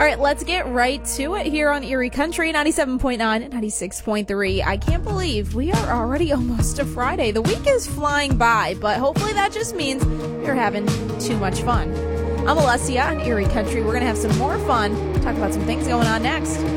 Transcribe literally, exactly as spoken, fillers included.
All right, let's get right to it here on Erie Country, ninety-seven point nine and ninety-six point three. I can't believe we are already almost to Friday. The week is flying by, but hopefully that just means you're having too much fun. I'm Alessia on Erie Country. We're going to have some more fun, talk about some things going on next.